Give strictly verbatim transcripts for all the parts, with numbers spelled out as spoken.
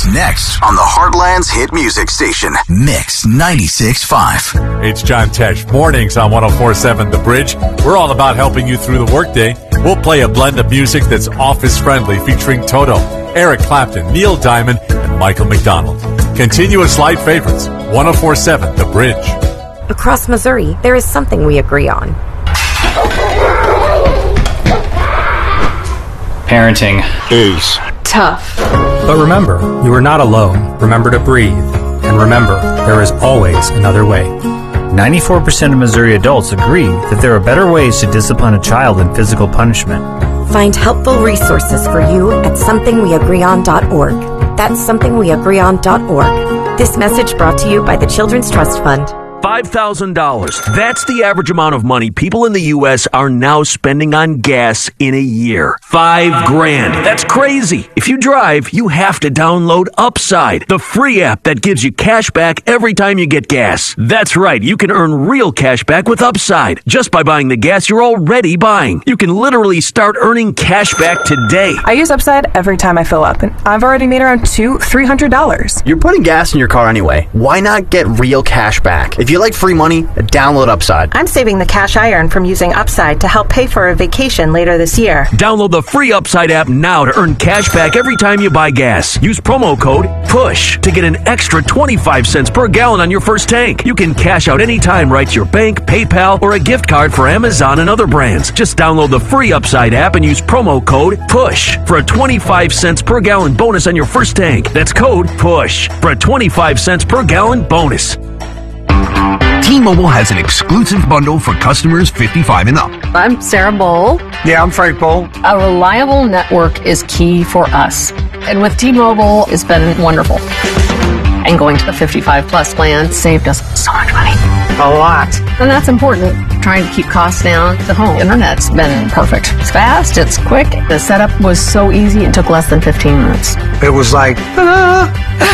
next on the Heartland's hit music station, Mix ninety-six point five. It's John Tesh. Mornings on one oh four point seven The Bridge. We're all about helping you through the workday. We'll play a blend of music that's office-friendly, featuring Toto, Eric Clapton, Neil Diamond, and Michael McDonald. Continuous light favorites. one oh four point seven The Bridge. Across Missouri, there is something we agree on. Parenting is tough. But remember, you are not alone. Remember to breathe. And remember, there is always another way. ninety-four percent of Missouri adults agree that there are better ways to discipline a child than physical punishment. Find helpful resources for you at something we agree on dot org. That's something we agree on dot org. This message brought to you by the Children's Trust Fund. five thousand dollars. That's the average amount of money people in the U S are now spending on gas in a year. Five grand. That's crazy. If you drive, you have to download Upside, the free app that gives you cash back every time you get gas. That's right. You can earn real cash back with Upside just by buying the gas you're already buying. You can literally start earning cash back today. I use Upside every time I fill up, and I've already made around two, three hundred dollars. You're putting gas in your car anyway. Why not get real cash back? If you like free money, download Upside. I'm saving the cash I earn from using Upside to help pay for a vacation later this year. Download the free Upside app now to earn cash back every time you buy gas. Use promo code PUSH to get an extra twenty-five cents per gallon on your first tank. You can cash out anytime right to your bank, PayPal, or a gift card for Amazon and other brands. Just download the free Upside app and use promo code PUSH for a twenty-five cents per gallon bonus on your first tank. That's code PUSH for a twenty-five cents per gallon bonus. T-Mobile has an exclusive bundle for customers fifty-five and up. I'm Sarah Bowl. Yeah, I'm Frank Bowl. A reliable network is key for us. And with T-Mobile, it's been wonderful. And going to the fifty-five plus plan saved us so much money. A lot. And that's important. Trying to keep costs down. The home internet's been perfect. It's fast, it's quick. The setup was so easy, it took less than fifteen minutes. It was like, ah.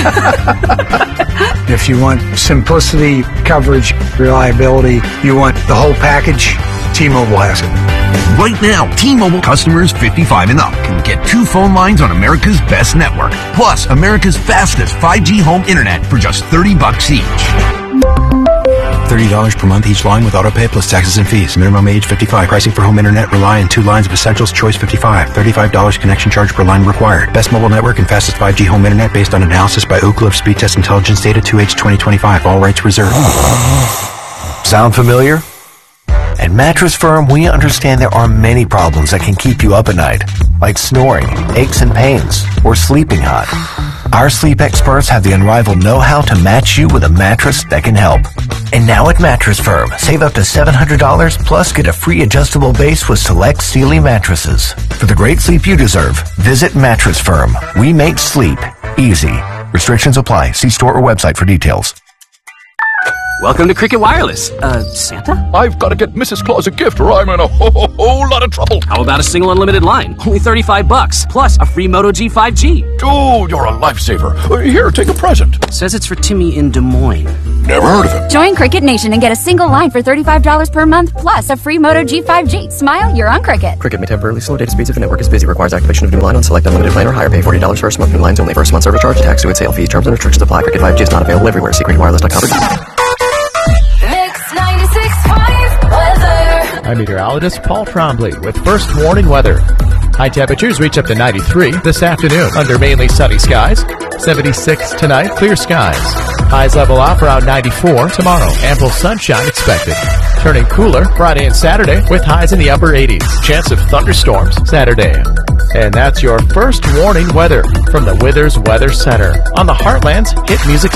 If you want simplicity, coverage, reliability, you want the whole package, T-Mobile has it. Right now, T-Mobile customers fifty-five and up can get two phone lines on America's best network, plus America's fastest five G home internet for just thirty bucks each. thirty dollars per month each line with autopay plus taxes and fees. Minimum age fifty-five. Pricing for home internet rely on two lines of Essentials Choice fifty-five. thirty-five dollars connection charge per line required. Best mobile network and fastest five G home internet based on analysis by Ookla of Speed Test Intelligence Data two H twenty twenty-five. All rights reserved. Sound familiar? At Mattress Firm, we understand there are many problems that can keep you up at night, like snoring, aches and pains, or sleeping hot. Our sleep experts have the unrivaled know-how to match you with a mattress that can help. And now at Mattress Firm, save up to seven hundred dollars plus get a free adjustable base with select Sealy mattresses. For the great sleep you deserve, visit Mattress Firm. We make sleep easy. Restrictions apply. See store or website for details. Welcome to Cricket Wireless. Uh, Santa? I've got to get Missus Claus a gift or I'm in a whole, whole, whole lot of trouble. How about a single unlimited line? Only thirty-five bucks, plus a free Moto G five G. Dude, you're a lifesaver. Here, take a present. Says it's for Timmy in Des Moines. Never heard of it. Join Cricket Nation and get a single line for thirty-five dollars per month, plus a free Moto G five G. Smile, you're on Cricket. Cricket may temporarily slow data speeds if the network is busy. Requires activation of new line on select unlimited plan or higher. Pay forty dollars first month. New lines only. First month service charge. Tax to its sale fees. Terms and restrictions apply. Cricket five G is not available everywhere. See cricket wireless dot com. I'm meteorologist Paul Trombley with first warning weather. High temperatures reach up to ninety-three this afternoon under mainly sunny skies. seventy-six tonight, clear skies. Highs level off around ninety-four tomorrow. Ample sunshine expected. Turning cooler Friday and Saturday with highs in the upper eighties. Chance of thunderstorms Saturday. And that's your first warning weather from the Withers Weather Center on the Heartland's Hit Music